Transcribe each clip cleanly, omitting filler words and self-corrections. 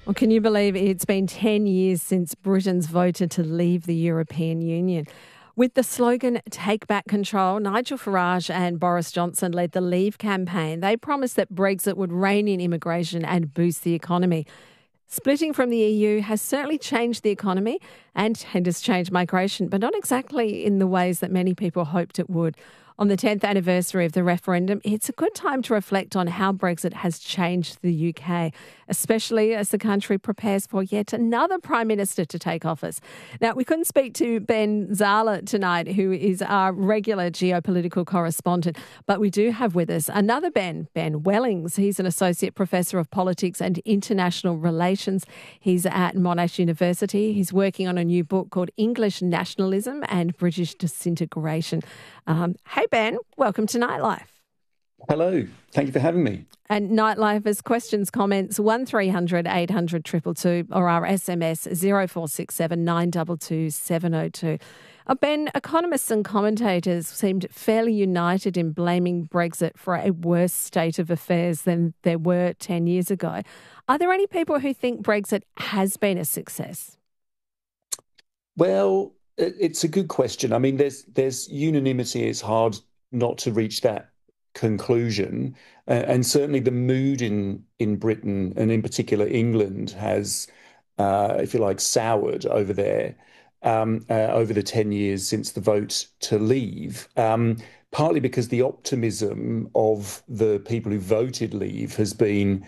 Well, can you believe it's been 10 years since Britons voted to leave the European Union? With the slogan Take Back Control, Nigel Farage and Boris Johnson led the Leave campaign. They promised that Brexit would rein in immigration and boost the economy. Splitting from the EU has certainly changed the economy and has changed migration, but not exactly in the ways that many people hoped it would. On the 10th anniversary of the referendum, it's a good time to reflect on how Brexit has changed the UK, especially as the country prepares for yet another Prime Minister to take office. Now, we couldn't speak to Ben Zala tonight, who is our regular geopolitical correspondent, but we do have with us another Ben Wellings. He's an Associate Professor of Politics and International Relations. He's at Monash University. He's working on a new book called English Nationalism and British Disintegration. Hey, Ben, welcome to Nightlife. Hello. Thank you for having me. And Nightlife has questions, comments, 1300 800 222 or our SMS 0467 922 702. Ben, economists and commentators seemed fairly united in blaming Brexit for a worse state of affairs than there were 10 years ago. Are there any people who think Brexit has been a success? Well, it's a good question. I mean, there's unanimity. It's hard not to reach that conclusion. And certainly the mood in Britain, and in particular England, has, if you like, soured over there over the 10 years since the vote to leave. Partly because the optimism of the people who voted leave has been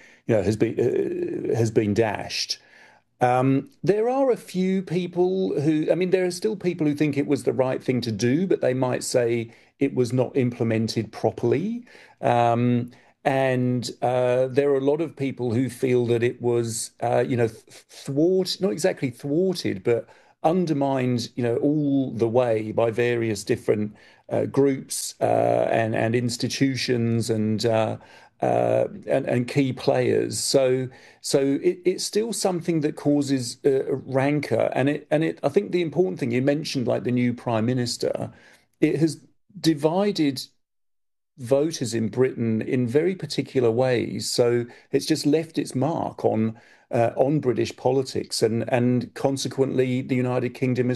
dashed. There are a few people there are still people who think it was the right thing to do, but they might say it was not implemented properly. And there are a lot of people who feel that it was, not exactly thwarted, but undermined, all the way by various different groups and institutions and key players. So it's still something that causes rancor. And I think the important thing you mentioned, like the new Prime Minister, it has divided voters in Britain in very particular ways. So it's just left its mark on British politics, and consequently the United Kingdom